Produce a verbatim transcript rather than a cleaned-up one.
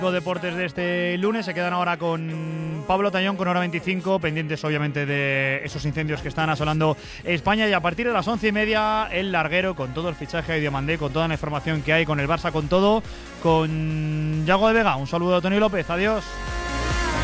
Deportes de este lunes se quedan ahora con Pablo Tañón con hora veinticinco, pendientes obviamente de esos incendios que están asolando España, y a partir de las once y media el larguero con todo el fichaje de Diomandé, con toda la información que hay, con el Barça, con todo, con Yago de Vega. Un saludo a Tony López, adiós.